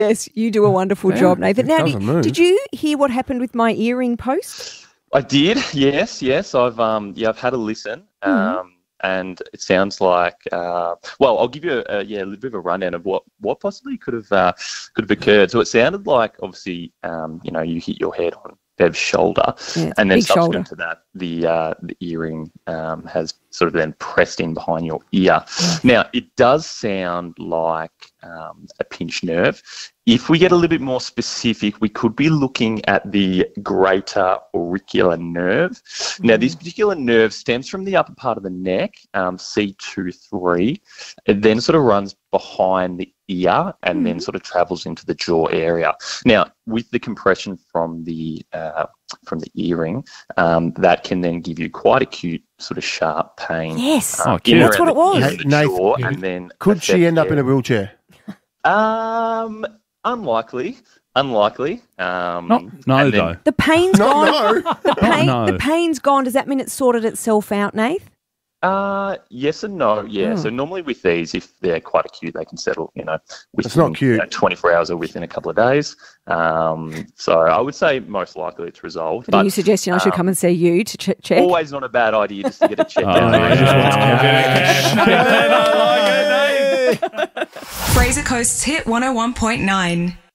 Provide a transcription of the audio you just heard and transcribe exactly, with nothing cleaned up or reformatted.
Yes, you do a wonderful Yeah, job, Nathan. it Now, doesn't did, move. did you hear what happened with my earring post? I did, yes, yes. I've um, yeah, I've had a listen, um, Mhm. and it sounds like, uh, well, I'll give you a, a yeah, a little bit of a rundown of what, what possibly could have uh, could have occurred. So it sounded like, obviously, um, you know, you hit your head on Bev's shoulder, Yeah, it's a and then big subsequent shoulder. to that, the uh, the earring um, has sort of then pressed in behind your ear. Now, it does sound like um, a pinched nerve. If we get a little bit more specific, we could be looking at the greater auricular nerve. Mm-hmm. Now, this particular nerve stems from the upper part of the neck, um, C two three. It then sort of runs behind the ear and mm-hmm. then sort of travels into the jaw area. Now, with the compression from the uh, from the earring, um, that can then give you quite acute sort of sharp pain. Yes, um, oh, that's what it was. Hey, Nath, and then could she end up in a wheelchair? Um, unlikely. Unlikely. Um, Not, no, then, though. The pain's Not gone. no. The, pain, Not no. the pain's gone. Does that mean it's sorted itself out, Nath? Uh, yes and no, yeah. Oh. So normally with these, if they're quite acute, they can settle, you know, within It's not cute. You know, twenty-four hours or within a couple of days. Um, so I would say most likely it's resolved. But But are you suggesting I should um, come and see you to ch- check? always not a bad idea just to get it checked Oh, out. yeah. Fraser Coast's Hit one oh one point nine.